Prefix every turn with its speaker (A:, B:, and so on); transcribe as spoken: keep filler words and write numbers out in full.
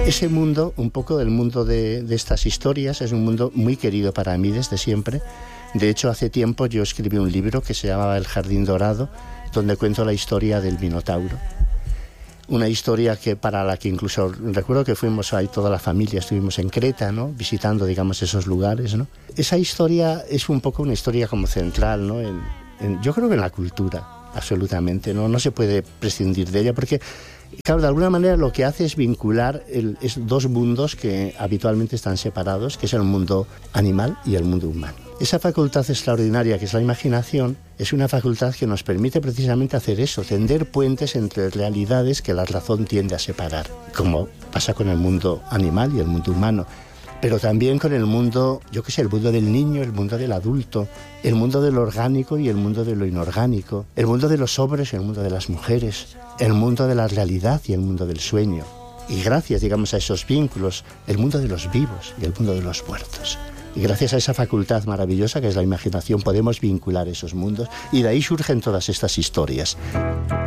A: Ese mundo, un poco del mundo de, de estas historias, es un mundo muy querido para mí desde siempre. De hecho, hace tiempo yo escribí un libro que se llamaba El Jardín Dorado, donde cuento la historia del Minotauro. Una historia que para la que incluso recuerdo que fuimos ahí toda la familia, estuvimos en Creta, ¿no? Visitando, digamos, esos lugares, ¿no? Esa historia es un poco una historia como central, ¿no? En, en, yo creo que en la cultura, absolutamente, ¿no? No se puede prescindir de ella porque, claro, de alguna manera lo que hace es vincular el, es dos mundos que habitualmente están separados, que es el mundo animal y el mundo humano. Esa facultad extraordinaria que es la imaginación es una facultad que nos permite precisamente hacer eso, tender puentes entre realidades que la razón tiende a separar, como pasa con el mundo animal y el mundo humano, pero también con el mundo, yo qué sé, el mundo del niño, el mundo del adulto, el mundo de lo orgánico y el mundo de lo inorgánico, el mundo de los hombres y el mundo de las mujeres, el mundo de la realidad y el mundo del sueño. Y gracias, digamos, a esos vínculos, el mundo de los vivos y el mundo de los muertos. Y gracias a esa facultad maravillosa que es la imaginación podemos vincular esos mundos y de ahí surgen todas estas historias.